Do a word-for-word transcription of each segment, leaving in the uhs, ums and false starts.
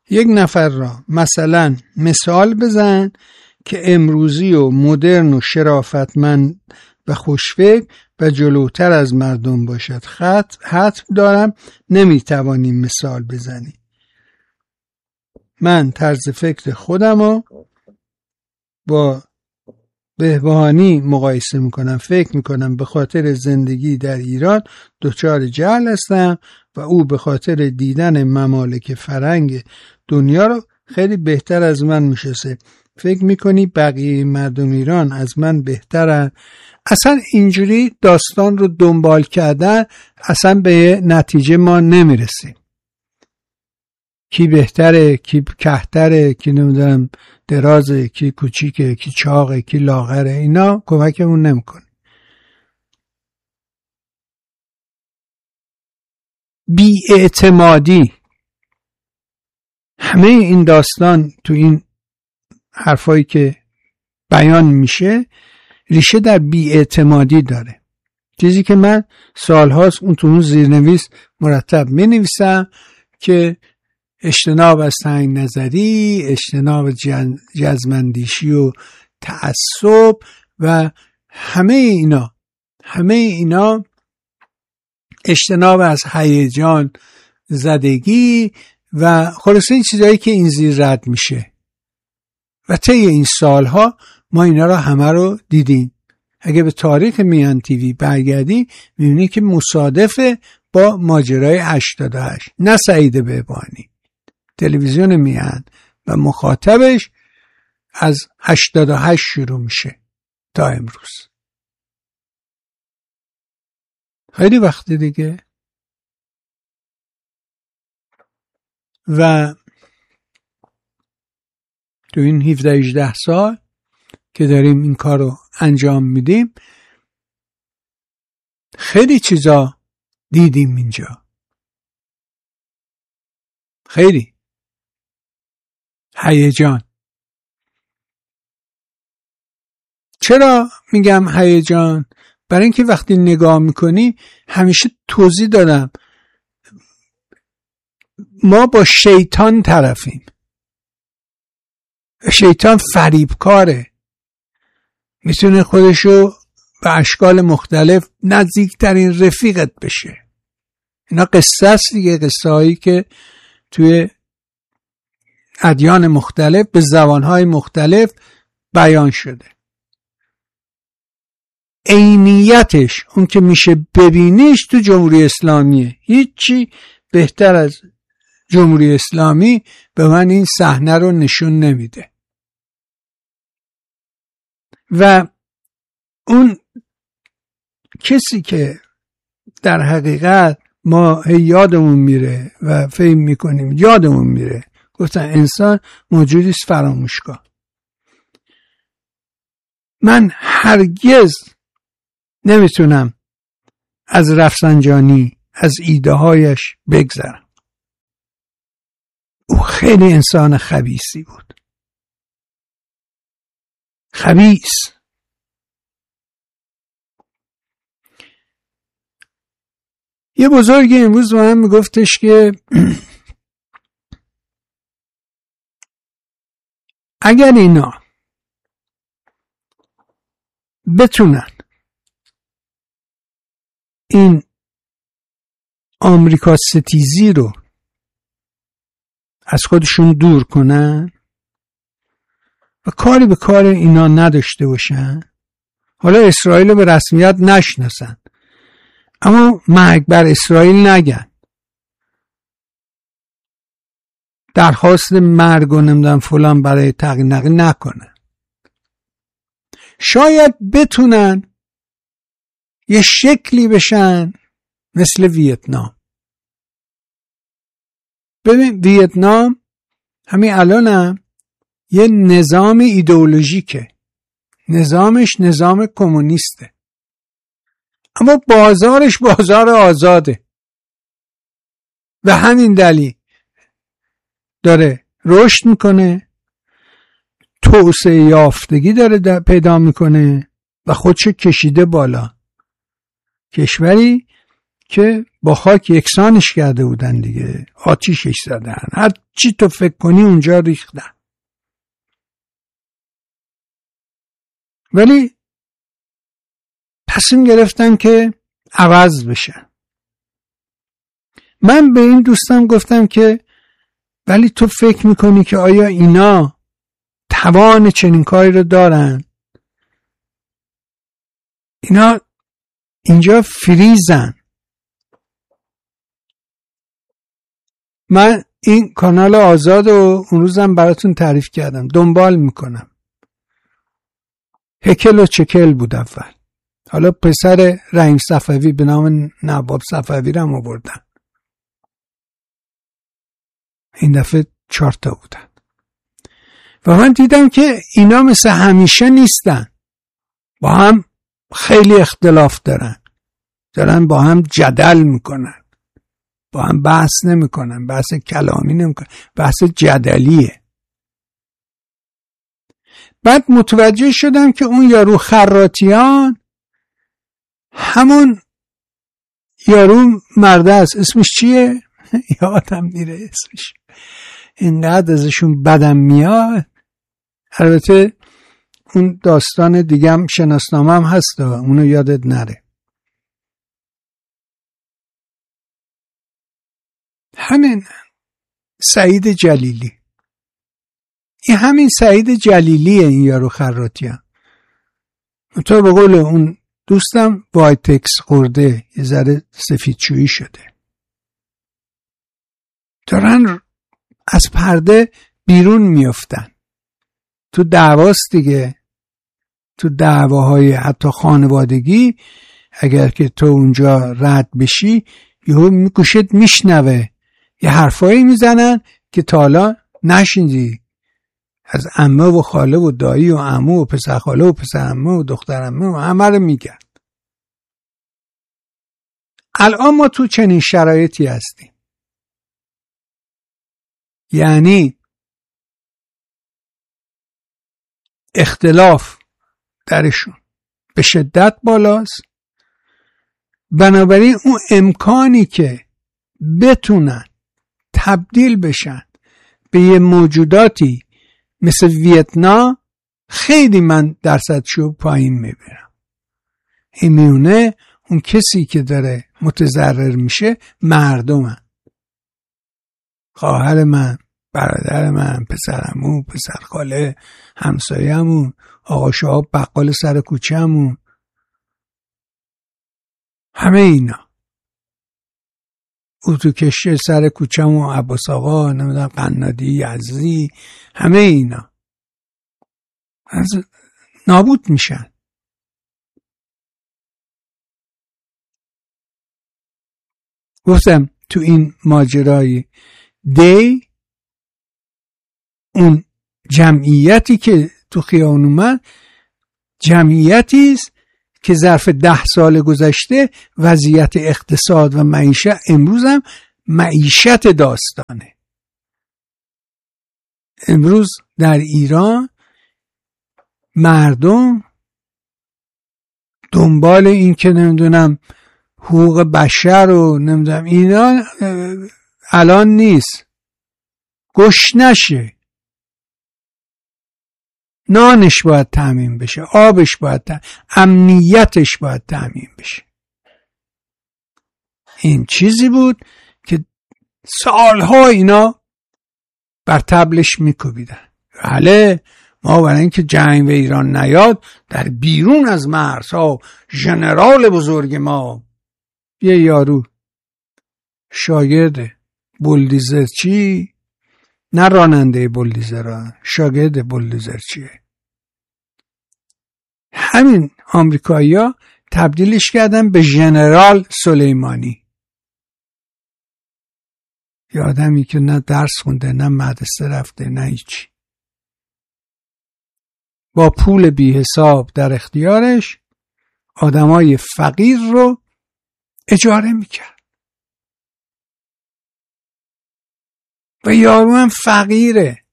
یک نفر را مثلا مثال بزن که امروزی و مدرن و شرافتمند و خوشفکر و جلوتر از مردم باشد. خط حتم دارم نمیتوانی مثال بزنی. من طرز فکر خودم رو با بهبهانی مقایسه میکنم. فکر میکنم به خاطر زندگی در ایران دچار جهل هستم و او به خاطر دیدن ممالک فرنگ دنیا رو خیلی بهتر از من میشناسه. فکر میکنی بقیه مردم ایران از من بهترن؟ اصلا اینجوری داستان رو دنبال کردن اصلا به نتیجه ما نمیرسیم. کی بهتره، کی کهتره، کی نمیدونم درازه، کی کوچیکه، کی چاقه، کی لاغره، اینا کمکمون نمیکنه. بی‌اعتمادی، همه این داستان تو این حرفایی که بیان میشه ریشه در بی‌اعتمادی داره. چیزی که من سالهاست اون تو اون زیرنویس مرتب مینویسم که اجتناب از تنگ نظری، اجتناب جزمندیشی و تعصب و همه اینا همه اینا اجتناب از هیجان زدگی و خلاصه این چیزایی که این زیر رد میشه و طی این سالها ما اینا رو همه رو دیدیم. اگه به تاریخ میهن تیوی برگردی میبینی که مصادفه با ماجرای هشتاد و هشت. نه سعید بهبانی، تلویزیون میهن و مخاطبش از هشتاد و هشت شروع میشه تا امروز. خیلی وقت دیگه. و تو این هفده هجده سال که داریم این کار رو انجام میدیم خیلی چیزا دیدیم اینجا. خیلی هیجان. چرا میگم هیجان؟ برای اینکه وقتی نگاه میکنی همیشه توضیح دادم ما با شیطان طرفیم. شیطان فریبکاره، میتونه خودشو به اشکال مختلف نزدیکترین رفیقت بشه. اینا قصه است دیگه، قصه هایی که توی ادیان مختلف به زبانهای مختلف بیان شده. عینیتش اون که میشه ببینیش تو جمهوری اسلامیه. هیچی بهتر از جمهوری اسلامی به من این صحنه رو نشون نمیده. و اون کسی که در حقیقت ما یادمون میره و فهم میکنیم یادمون میره، گفتن انسان موجودی است فراموشکار. من هرگز نمیتونم از رفسنجانی از ایده هایش بگذرم. او خیلی انسان خبیثی بود. خبیث. یه بزرگی امروز با هم میگفتش که اگر اینا بتونن این آمریکا ستیزی رو از خودشون دور کنن و کاری به کار اینا نداشته باشن، حالا اسرائیل رو به رسمیت نشناسن اما مرگ بر اسرائیل نگن، درخواست مرگ و نمیدونم فلان برای تقنقی نکنن، شاید بتونن یه شکلی بشن مثل ویتنام. ببین ویتنام همین الان هم یه نظام ایدئولوژیکه، نظامش نظام کمونیسته اما بازارش بازار آزاده و همین دلیل داره رشد میکنه، توسعه یافتگی داره پیدا میکنه و خودشو کشیده بالا. کشوری که با خاک یکسانش کرده بودن دیگه، آتیشش زدن، هر چی تو فکر کنی اونجا ریختن. ولی تصمیم گرفتن که عوض بشن. من به این دوستم گفتم که ولی تو فکر میکنی که آیا اینا توان چنین کاری رو دارن؟ اینا اینجا فریزن. من این کانال آزاد رو اون روزم براتون تعریف کردم، دنبال میکنم. هکل و چکل بود اول، حالا پسر رحیم صفوی به نام نواب صفوی رو هم آوردن. این دفعه چهار تا بودن و من دیدم که اینا مثل همیشه نیستن، با هم خیلی اختلاف دارن، دارن با هم جدل میکنن، با هم بحث نمیکنن، بحث کلامی نمیکنن، بحث جدلیه. بعد متوجه شدم که اون یارو خراتیان همون یارو مرده است، اسمش چیه؟ یادم میره اسمش، اینقدر ازشون بدم میاد. البته اون داستان دیگه هم شناسنامه هم هست، اونو یادت نره. همین سعید جلیلی، این همین سعید جلیلیه این یارو خراتیان. تو به قول اون دوستم وایتکس خورده، یه ذره سفیدشویی شده، دارن از پرده بیرون میافتن. تو دعواست دیگه، تو دعواهای حتی خانوادگی اگر که تو اونجا رد بشی یهو گوشت میشنوه یه حرفایی میزنن که تا حالا نشنیدی، از عمه و خاله و دایی و عمو و پسر خاله و پسر عمه و دختر عمه و همه رو میگن. الان ما تو چنین شرایطی هستیم، یعنی اختلاف درشون به شدت بالاست. بنابراین اون امکانی که بتونن تبدیل بشن به یه موجوداتی مثل ویتنام، خیلی من درصدشو پایین میبرم. این میونه اون کسی که داره متضرر میشه مردمن، خواهر من، برادر من، پسرمون، پسر خاله، همسایه‌مون، آقا شهاب بقال سر کوچه‌مون، همه اینا، اتو کشه سر کوچه‌مون، عباس آقا، نمیدونم قنادی، یزدی، همه اینا از نابود میشن. گفتم تو این ماجرای دی اون جمعیتی که تو خیابون اومد جمعیتی است که ظرف ده سال گذشته وضعیت اقتصاد و معیشت، امروز هم معیشت داستانه. امروز در ایران مردم دنبال این که نمیدونم حقوق بشر و نمیدونم اینا الان نیست، گشنشه، نانش باید تامین بشه، آبش باید تامین، امنیتش باید تامین بشه. این چیزی بود که سالها اینا بر طبلش میکوبیدن. بله ما برای اینکه جنگ به ایران نیاد در بیرون از مرزها ژنرال بزرگ ما، یه یارو شاگرد بولدیزرچی، نه راننده بولدیزر، شاگرد بولدیزرچیه، همین آمریکایی‌ها تبدیلش کردن به ژنرال سلیمانی. یه آدمی که نه درس خونده، نه مدرسه رفته، نه هیچی، با پول بی حساب در اختیارش آدمای فقیر رو اجاره میکرد و یارو هم فقیره.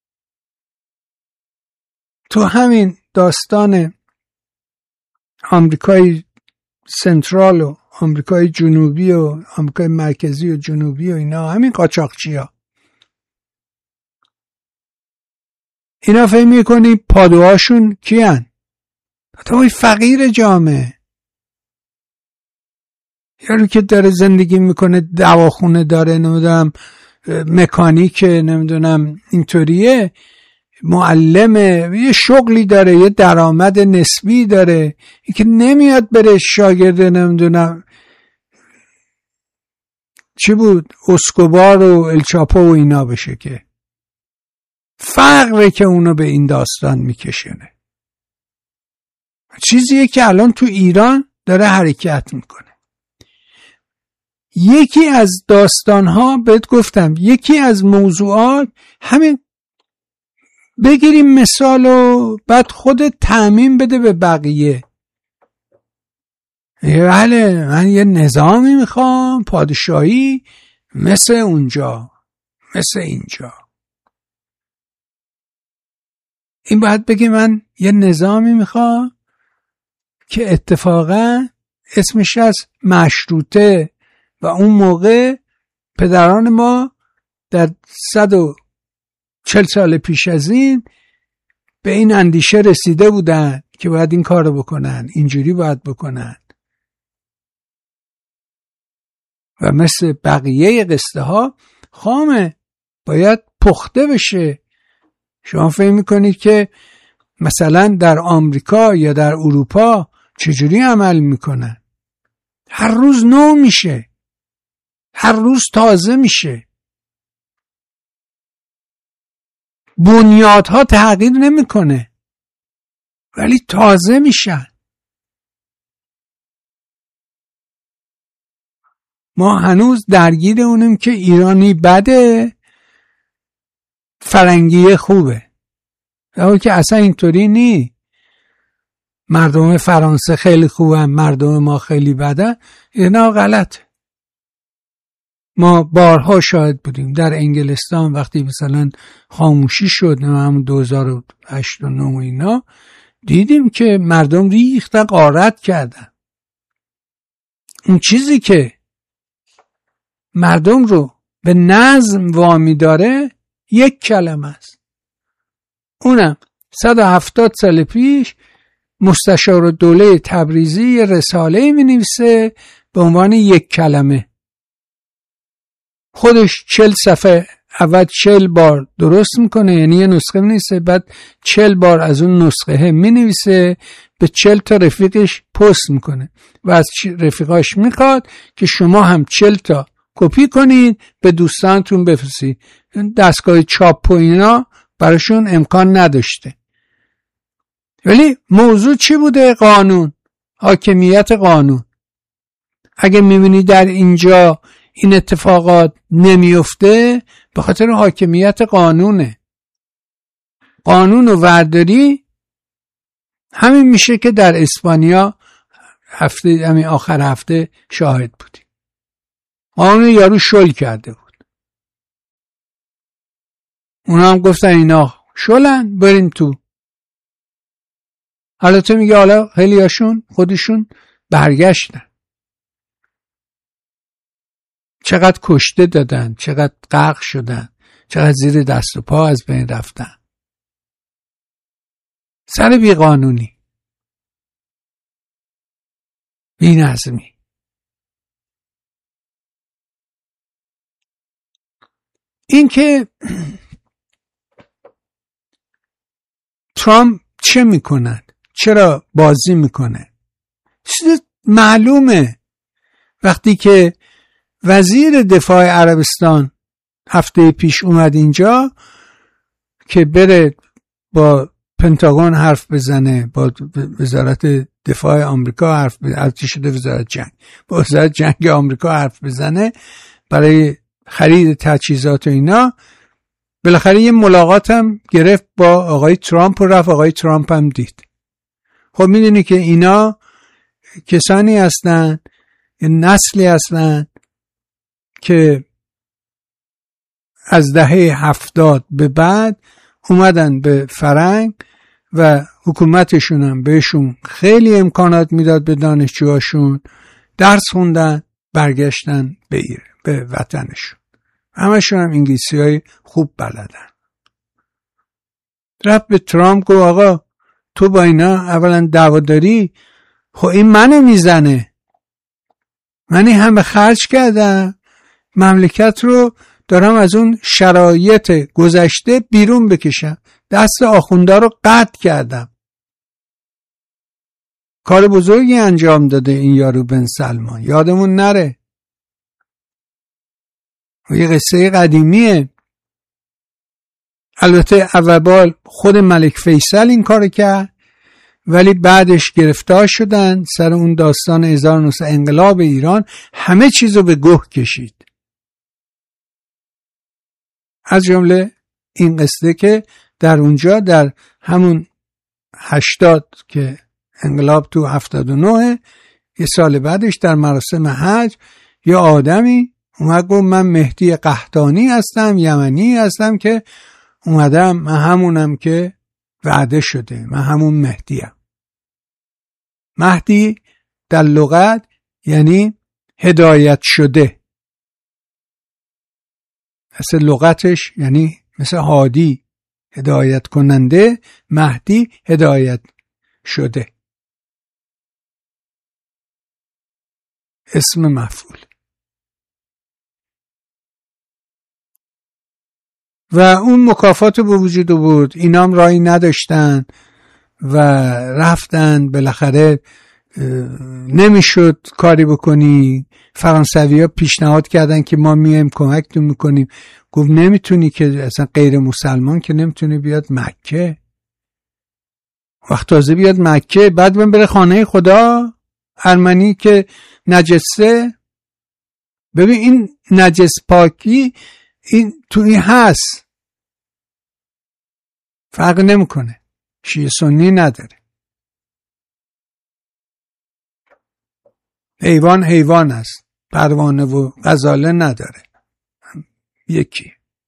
تو همین داستان آمریکای سنترال و آمریکای جنوبی و آمریکای مرکزی و جنوبی و اینا، همین قاچاقچیا، اینا فهم میکنی پادوهاشون کیان؟ پادوهای فقیر جامعه. یارو که داره زندگی میکنه، دواخونه داره، نمیدونم مکانیک، نمیدونم اینطوریه، معلمه، یه شغلی داره، یه درآمد نسبی داره، این که نمیاد بره شاگرد نمیدونم چی بود اسکوبار و الچاپو و اینا بشه، که فقره که اونو به این داستان میکشونه. چیزیه که الان تو ایران داره حرکت میکنه. یکی از داستانها بهت گفتم، یکی از موضوعات همین، بگیریم مثال و بعد خودت تعمیم بده به بقیه. بله من یه نظامی میخوام پادشاهی مثل اونجا، مثل اینجا. این باید بگی من یه نظامی میخوام که اتفاقا اسمش از مشروطه و اون موقع پدران ما در صد و چل سال پیش از این به این اندیشه رسیده بودن که باید این کار رو بکنن، اینجوری باید بکنن و مثل بقیه قصه ها خامه، باید پخته بشه. شما فهم میکنید که مثلا در آمریکا یا در اروپا چجوری عمل میکنن؟ هر روز نو میشه، هر روز تازه میشه، بنیادها تغییر نمیکنه ولی تازه میشن. ما هنوز درگیر اونیم که ایرانی بده، فرنگی خوبه، اما که اصلا اینطوری نی. مردم فرانسه خیلی خوبه، مردم ما خیلی بده، اینا غلطه. ما بارها شاهد بودیم در انگلستان وقتی مثلا خاموشی شد، همون دو هزار و هشت و نه اینا، دیدیم که مردم ریختن، غارت کردن. اون چیزی که مردم رو به نظم وامی داره یک کلمه است، اونم صد و هفتاد سال پیش مستشار دوله تبریزی یه رساله می نویسه به عنوان یک کلمه. خودش چل صفحه اول چل بار درست میکنه، یعنی یه نسخه می نویسه، بعد چل بار از اون نسخه می نویسه، به چل تا رفیقش پست میکنه و از رفیقاش میخواد که شما هم چل تا کپی کنید به دوستانتون بفرستید. دستگاه چاپ و اینا براشون امکان نداشته. ولی موضوع چی بوده؟ قانون، حاکمیت قانون. اگه میبینی در اینجا این اتفاقات نمیفته، به خاطر حاکمیت قانونه. قانون و ورداری همین میشه که در اسپانیا هفته همین آخر هفته شاهد بودیم. قانون یارو شل کرده بود، اونا هم گفتن اینا شلن برین تو. حالا تو میگه حالا خیلی هاشون خودشون برگشتن، چقدر کشته دادن، چقدر غرق شدن، چقدر زیر دست و پا از بین رفتن سر بی قانونی، بی نظمی. این که ترامپ چه میکند، چرا بازی میکنه، چیز معلومه. وقتی که وزیر دفاع عربستان هفته پیش اومد اینجا که بره با پنتاگون حرف بزنه، با وزارت دفاع آمریکا حرف بزنه، البته شده وزارت جنگ، با وزارت جنگ آمریکا حرف بزنه برای خرید تجهیزات و اینا، بالاخره یه ملاقات هم گرفت با آقای ترامپ و رفت آقای ترامپ هم دید. خب میدونی که اینا کسانی هستن، نسلی هستن که از دهه هفتاد به بعد اومدن به فرنگ و حکومتشون هم بهشون خیلی امکانات میداد به دانشجوهاشون درس خوندن، برگشتن به ایران، به وطنشون. همشون هم انگلیسی های خوب بلدن. رفت به ترامپ گفت آقا تو با اینا اولا دعوا داری، خب این منو میزنه، من این همه خرج کردم، مملکت رو دارم از اون شرایط گذشته بیرون بکشم، دست آخوندا رو قطع کردم. کار بزرگی انجام داده این یارو بن سلمان، یادمون نره. یه قصه قدیمیه. البته اول خود ملک فیصل این کار کرد، ولی بعدش گرفتار شدن سر اون داستان هزار و نهصد انقلاب ایران، همه چیزو به گوه کشید. از جمله این قصه که در اونجا در همون هشتاد که انقلاب تو هفتاد و نه، یه سال بعدش در مراسم حج یه آدمی اومد گفت من مهدی قحطانی هستم، یمنی هستم که اومدم، من همونم که وعده شده، من همون مهدیم. مهدی در لغت یعنی هدایت شده، اصل لغتش یعنی مثل هادی، هدایت کننده. مهدی هدایت شده، اسم مفعول. و اون مکافات به وجود بود، اینام رایی نداشتن و رفتن. بالاخره نمیشد کاری بکنی. فرانسوی ها پیشنهاد کردن که ما میایم کمکتون میکنیم. گفت نمیتونی که، اصلا غیر مسلمان که نمیتونه بیاد مکه. وقت تازه بیاد مکه بعد من بره خانه خدا، ارمنی که نجسه. ببین این نجس پاکی این تو این هست، فرق نمیکنه، شیعه سنی نداره. حیوان حیوان است، پروانه و غزاله نداره، یکی.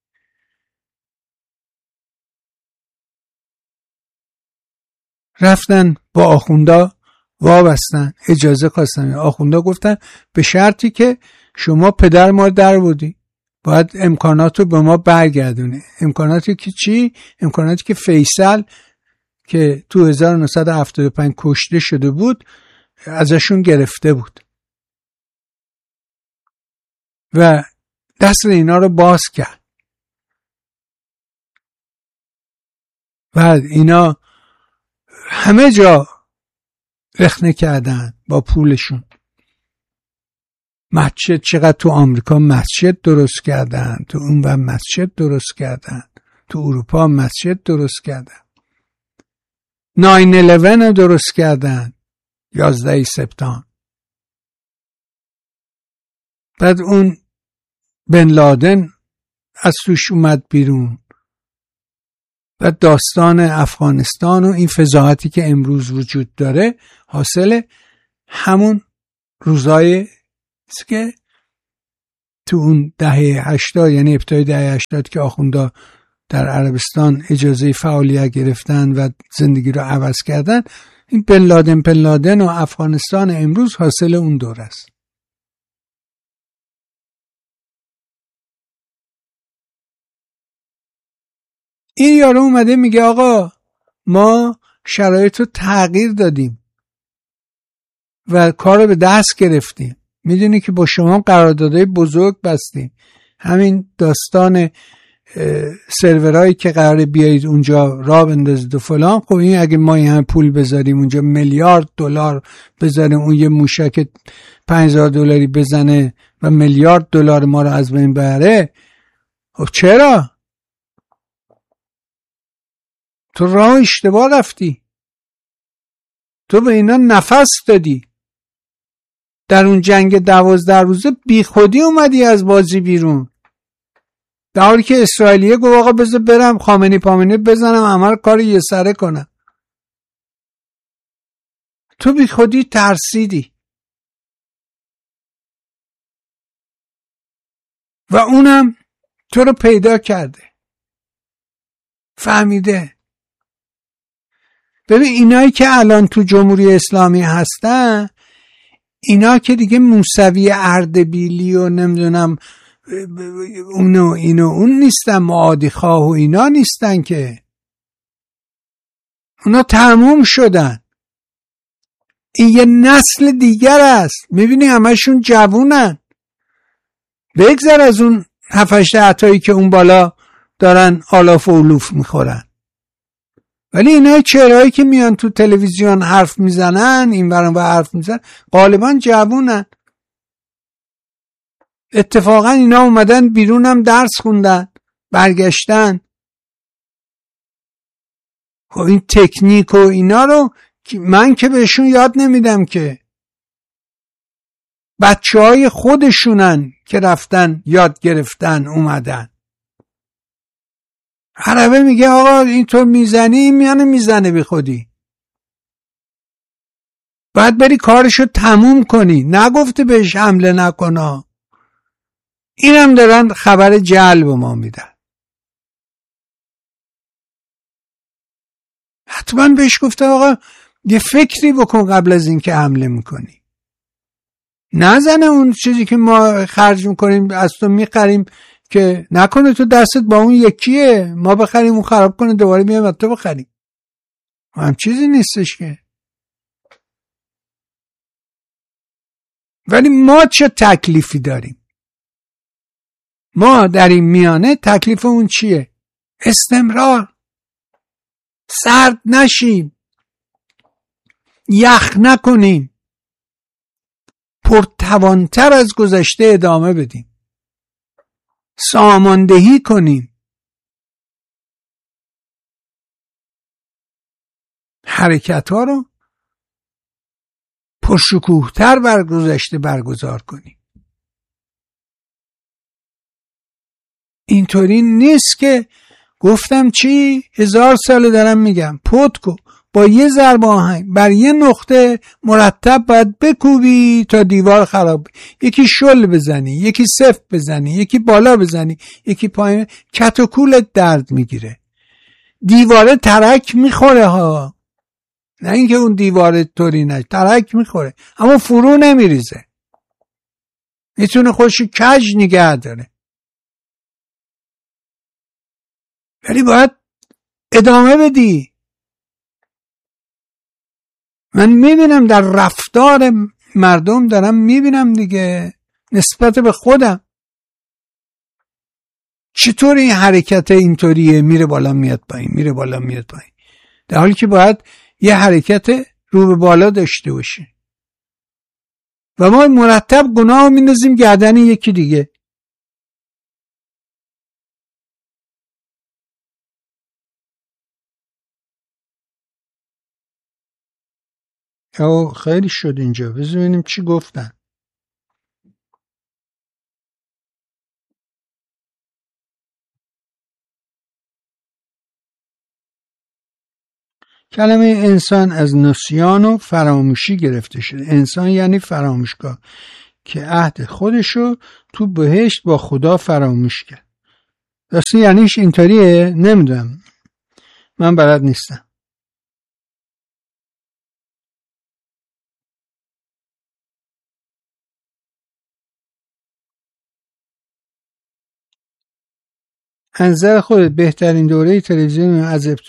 رفتن با آخوندا وابستن، اجازه خواستن. آخوندا گفتن به شرطی که شما پدر ما در بودی، باید امکاناتو به ما برگردونه. امکاناتی که چی؟ امکاناتی که فیصل که تو هزار و نهصد و هفتاد و پنج کشته شده بود ازشون گرفته بود و دست اینا رو باز کرد. بعد اینا همه جا رخنه کردن با پولشون. مسجد، چقدر تو آمریکا مسجد درست کردن، تو اون و مسجد درست کردن، تو اروپا مسجد درست کردن. ناین الیون رو درست کردن، یازده سپتامبر. بعد اون بن لادن از توش اومد بیرون. بعد داستان افغانستان و این فضاحتی که امروز وجود داره حاصل همون روزای که تو اون دهه هشتاد، یعنی ابتدای دهه هشتاد که آخوندا در عربستان اجازه فعالیت گرفتن و زندگی رو عوض کردن، این بن لادن بن لادن و افغانستان امروز حاصل اون دور است. این یارو اومده میگه آقا ما شرایط رو تغییر دادیم و کار رو به دست گرفتیم. میدونی که با شما قراردادهای بزرگ بستیم. همین داستان سرورایی که قراره بیایید اونجا راه بندازید و فلان، خب این اگه ما این همه پول بذاریم اونجا، میلیارد دلار بذاریم، اون یه موشک پنج هزار دلاری بزنه و میلیارد دلار ما رو از بین ببره، خب چرا؟ تو راه اشتباه رفتی، تو به اینا نفس دادی. در اون جنگ دوازده روزه بی خودی اومدی از بازی بیرون، در حالی که اسرائیلیه گفت آقا بذار برم خامنی پامنی بزنم عمل کار یه سره کنم. تو بی خودی ترسیدی و اونم تو رو پیدا کرده، فهمیده. ببین اینایی که الان تو جمهوری اسلامی هستن، اینا که دیگه موسوی اردبیلی و نمیدونم اونو اینو اون نیستن، معادی خواه و اینا نیستن که، اونا تموم شدن. این یه نسل دیگر است. میبینی همشون جوونن، بگذر از اون هفتش عطایی که اون بالا دارن آلاف و علوف میخورن. ولی اینای چهرهایی که میان تو تلویزیون حرف میزنن، این ورن و حرف میزنن، غالبا جوونن. اتفاقا اینا اومدن بیرون هم درس خوندن، برگشتن. خب این تکنیک و اینا رو من که بهشون یاد نمیدم که، بچه های خودشونن که رفتن یاد گرفتن اومدن. عربه میگه آقا اینطور میزنی، این میانه میزنه بی خودی، باید بری کارشو تموم کنی، نگفته بهش حمله نکنا. اینم دارن خبر جلب ما میدن. حتما بهش گفته آقا یه فکری بکن قبل از این که حمله میکنی، نزنه اون چیزی که ما خرج میکنیم از تو میخریم که نکنه تو دستت با اون یکیه، ما بخریم اون خراب کنه دوباره میایم از تو بخریم. هم چیزی نیستش که. ولی ما چه تکلیفی داریم؟ ما در این میانه تکلیف اون چیه؟ استمرار، سرد نشیم، یخ نکنیم، پرتوانتر از گذشته ادامه بدیم، ساماندهی کنیم، حرکت ها رو پرشکوهتر بر گذشته برگزار کنیم. اینطوری نیست که گفتم چی؟ هزار ساله دارم میگم پودکو با یه ضرب آهنگ بر یه نقطه مرتب باید بکوبی تا دیوار خراب، یکی شل بزنی، یکی صفر بزنی، یکی بالا بزنی، یکی پایین، کت و کولت درد میگیره. دیواره ترک میخوره ها، نه اینکه اون دیواره طوری نه، ترک میخوره اما فرو نمیریزه، میتونه خودش کج نگه داره. ولی باید ادامه بدی. من میبینم در رفتار مردم، دارم میبینم دیگه نسبت به خودم چطور این حرکت اینطوریه، میره بالا میاد پایین، میره بالا میاد پایین، در حالی که باید یه حرکت رو به بالا داشته باشه. و ما مرتب گناه میندازیم گردن یکی دیگه. او خیلی شد اینجا، بذار ببینیم چی گفتن. کلمه انسان از نسیان و فراموشی گرفته شده. انسان یعنی فراموشکار که عهد خودشو تو بهشت با خدا فراموش کرد. راستی یعنیش اینطوریه؟ نمیدونم، من بلد نیستم. از نظر خودت بهترین دوره تلویزیون از